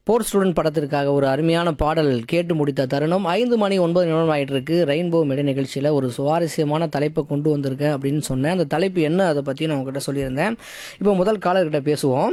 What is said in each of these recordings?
போர் student படத்திற்காக ஒரு அருமையான பாடல் கேட்டு முடித்த தருணம் 5:09 ஆயிட்டு இருக்கு. ரெயின்போ மேடை நிகழ்ச்சியில் ஒரு சுவாரஸ்யமான தலைப்பை கொண்டு வந்திருக்கேன் அப்படின்னு சொன்னேன். அந்த தலைப்பு என்ன அதை பற்றி நான் உங்ககிட்ட சொல்லியிருந்தேன். இப்போ முதல் காலர்கிட்ட பேசுவோம்.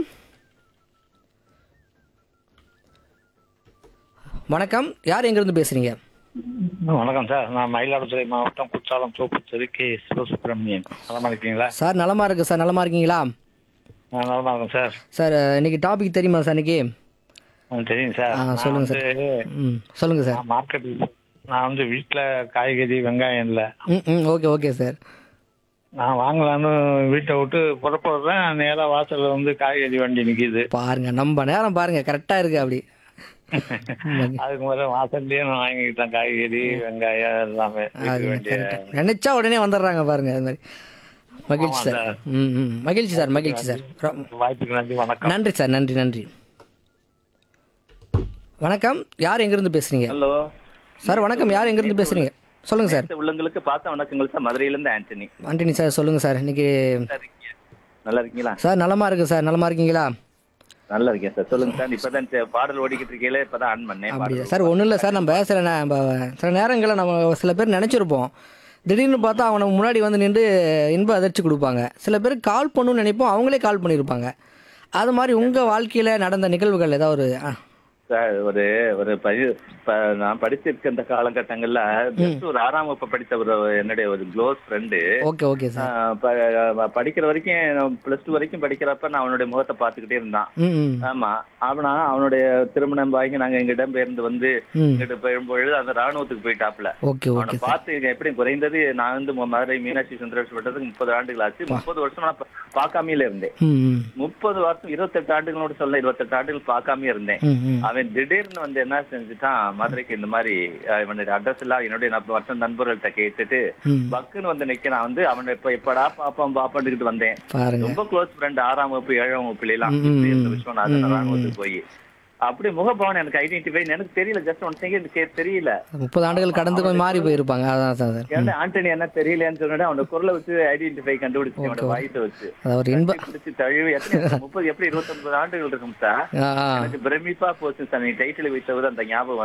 வணக்கம், யார் எங்கேருந்து பேசுகிறீங்க? வணக்கம் சார், நான் மயிலாடுதுறை மாவட்டம் குற்றாலம் தோப்புச்சேரி கே சிவசுப்ரமணியன். நலமா இருக்கீங்களா? சார் நலமா இருக்கு சார். நலமா இருக்கீங்களா? நான் நலமா இருக்கேன் சார். சார் இன்னைக்கு டாபிக் தெரியுமா சார்? இன்னைக்கு தெரியும் சார். சொல்லுங்க சார். சொல்லுங்க சார். மார்க்கெட் நான் வீட்டில் காய்கறி வெங்காயம் இல்லை. Okay okay sir. நான் வாங்கலான்னு வீட்டை விட்டு புறப்படுறேன். நேராக வாசல்ல காய்கறி வண்டி நிற்கிது. பாருங்க, நம்ம நேரம் பாருங்க கரெக்டாக இருக்கு. அப்படி அதுக்கு முதல்ல வாசல்லையே நான் வாங்கிக்கிட்டேன் காய்கறி வெங்காயம் எல்லாமே. நினைச்சா உடனே வந்துடுறாங்க பாருங்க. அது மாதிரி மகிழ்ச்சி சார். மகிழ்ச்சி சார். மகிழ்ச்சி சார். வாய்ப்புக்கு நன்றி. வணக்கம். நன்றி சார். நன்றி நன்றி. வணக்கம், யார் எங்கிருந்து பேசுறீங்க? ஹலோ சார் வணக்கம், யார் எங்கிருந்து பேசுறீங்க? சொல்லுங்க சார். உள்ளங்களுக்கு பார்த்த வணக்கங்கள் சார். மதுரையிலேருந்து ஆண்டனி. ஆண்டனி சார் சொல்லுங்க சார். இன்னைக்கு நல்லா இருக்கீங்களா சார்? நலமா இருக்கு சார். நலமா இருக்கீங்களா? நல்லா இருக்கேன் சார். சொல்லுங்க சார். இப்பதான் பாடல் ஓடிக்கிட்டு இருக்கீங்களே, இப்பதான் ஆன் பண்ணேன். அப்படியா சார்? ஒன்றும் இல்லை சார். நம்ம சில நேரங்களில் நம்ம சில பேர் நினச்சிருப்போம், திடீர்னு பார்த்தா அவங்க நம்ம முன்னாடி வந்து நின்று இன்ப அதிர்ச்சி கொடுப்பாங்க. சில பேர் கால் பண்ணணும்னு நினைப்போம், அவங்களே கால் பண்ணியிருப்பாங்க. அது மாதிரி உங்கள் வாழ்க்கையில் நடந்த நிகழ்வுகள் ஏதாவது ஒரு சார் நான் படிச்சிருக்க இந்த காலகட்டங்கள்ல ஒரு 6ஆம் வகுப்பு படித்த என்னுடைய ஒரு close friend. Okay okay sir. படிக்கிற வரைக்கும் +2 வரைக்கும் படிக்கிறப்ப நான் அவனுடைய முகத்தை பார்த்துக்கிட்டே இருந்தான். ஆமா, அவனுடைய திருமணம் வாங்கி நாங்க எங்க இடம் பெயர்ந்து இங்கிட்ட போயும்பொழுது அந்த ராணுவத்துக்கு போயிட்டாப்ல. அவனை பார்த்து எப்படி குறைந்தது நான் மதுரை மீனாட்சி சுந்தரேஷ் பட்டதுக்கு 30 ஆண்டுகள் ஆச்சு. 30 வருஷம் நான் பார்க்காமையில இருந்தேன். 30 வருஷம் 28 ஆண்டுகளோடு சொல்ல 28 ஆண்டுகள் பார்க்காம இருந்தேன். அவன் திடீர்னு என்ன செஞ்சுட்டான், மதுரைக்கு இந்த மாதிரி இவனுடைய அட்ரஸ் எல்லாம் என்னுடைய மற்ற நண்பர்கள்ட்ட கேட்டுட்டு பக்குன்னு நிக்கிறான். அவனை எப்படா பாப்பான்னு வந்தேன். ரொம்ப க்ளோஸ் ஃப்ரெண்ட். 6ஆம் வகுப்பு 7ஆம் வகுப்புல எல்லாம் விஸ்வநாதன் ராணுவத்துக்கு போய் அப்படி முகபாவனை எனக்கு ஐடென்டிஃபை எனக்கு தெரியல. ஜஸ்ட் ஒன் செகண்ட் தெரியல. 30 ஆண்டுகள் கடந்து கொஞ்சம் மாறி போயிருப்பாங்க. அதான் சார். ஆண்டனி என்ன தெரியலன்னு சொன்னா அவனோட குரலை வச்சு ஐடென்டிஃபை கண்டுபிடிச்சு அவனோட வாய்ஸை வச்சு பிடிச்சி தழுவி 30 எப்படி 29 ஆண்டுகள் இருக்கும் சார். எனக்கு பிரமிப்பா போச்சு சார். நீ டைட்டில் வைத்தவர் அந்த ஞாபகம்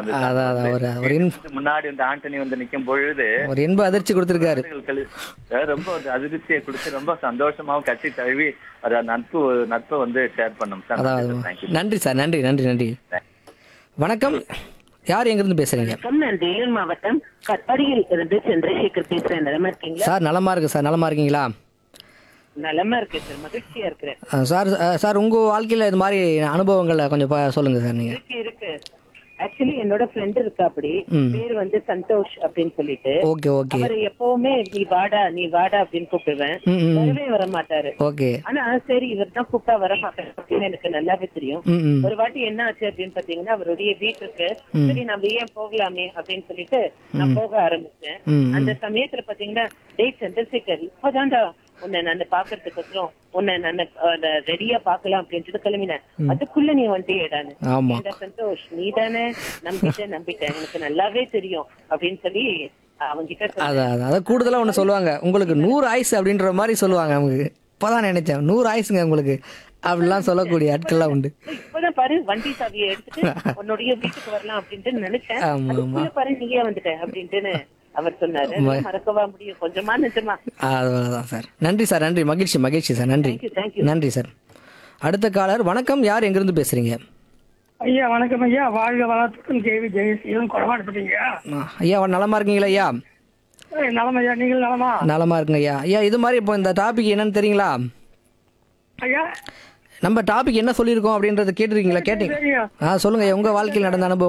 வந்து முன்னாடி ஆண்டனி நிக்கும் பொழுது ஒரு இன்ப அதிர்ச்சி கொடுத்திருக்காரு. ரொம்ப அதிர்ச்சியை கொடுத்து ரொம்ப சந்தோஷமாவும் கட்சி தழுவி அதை நட்பை ஷேர் பண்ணோம் சார். நன்றி சார். நன்றி நன்றி நன்றி. வணக்கம், யார் எங்கிருந்து பேசுறீங்க? நான் வேலூர் மாவட்டம் கட்பாடியில் இருந்து சந்திரசேகர் பேசுறேன். நலமா இருக்கீங்களா சார்? நலமா இருக்கு சார். நலமா இருக்கீங்களா? நலமா இருக்கேன் சார். மகிழ்ச்சியா இருக்கிறேன் சார் உங்க வாழ்க்கையில இது மாதிரி அனுபவங்களை கொஞ்சம் சொல்லுங்க சார். நீங்க இருக்கு ஆக்சுவலி என்னோட ஃப்ரெண்ட் இருக்கா, அப்படி பேர் சந்தோஷ் அப்படின்னு சொல்லிட்டு. Okay okay. அவர் எப்பவுமே நீ வாடா அப்படின்னு கூப்பிடுவேன். வரவே வர மாட்டாரு. ஓகே. ஆனா சரி இவர் தான் கூப்பிட்டா வர மாட்டாரு அப்படின்னு எனக்கு நல்லாவே தெரியும். ஒரு வாட்டி என்ன ஆச்சு அப்படின்னு பாத்தீங்கன்னா, அவருடைய வீட்டுக்கு சரி நம்ம ஏன் போகலாமே அப்படின்னு சொல்லிட்டு நான் போக ஆரம்பிச்சேன். அந்த சமயத்துல பாத்தீங்கன்னா, டேய் சந்திரசேகர், இப்பதான்டா உன்னை நான் பாக்குறதுக்கு உன்னை நான் ரெடியா பாக்கலாம் அப்படின்னு கிளம்பினேன். அதுக்குள்ள நீ வண்டியேடானு. சந்தோஷ் நீ தானே, நம்பிட்டேன் எனக்கு நல்லாவே தெரியும் அப்படின்னு சொல்லி அவங்க கூடுதலா ஒண்ணு சொல்லுவாங்க, உங்களுக்கு 100 ஆயுசு அப்படின்ற மாதிரி சொல்லுவாங்க. அவங்க இப்பதான் நினைச்சேன் 100 ஆயுசுங்க உங்களுக்கு அப்படிலாம் சொல்லக்கூடிய ஆட்கள்லாம் உண்டு. இப்பதான் பாரு வண்டி சாவியை எடுத்துட்டு உன்னுடைய வீட்டுக்கு வரலாம் அப்படின்ட்டு நினைச்சேன். பாரு நீயே வந்துட்டேன் அப்படின்ட்டு அவர் சொன்னாரு. மறக்கவா முடியும்? கொஞ்சமா நிஜமா. அதான் சார். நன்றி சார். நன்றி. மகிழ்ச்சி சார். நன்றி நன்றி சார். அடுத்த காலர். வணக்கம், யார் எங்கிருந்து பேசுறீங்க? ஐயா வணக்கம் ஐயா. வாழ்க வளத்துக்கும் கேவி ஜெயசீலன் கொடமாட்டீங்க ஐயா. நலமா இருக்கீங்களா ஐயா? நலம் ஐயா. நீங்கள் நலமா? நலமா இருக்குங்க ஐயா. ஐயா இது மாதிரி இப்போ இந்த டாபிக் என்னன்னு தெரியுங்களா ஐயா? நம்ம டாபிக் என்ன சொல்லியிருக்கோம் அப்படின்றத கேட்டிருக்கீங்களா? கேட்டீங்க? சொல்லுங்க ஐயா, உங்க வாழ்க்கையில் நடந்த அனுபவம்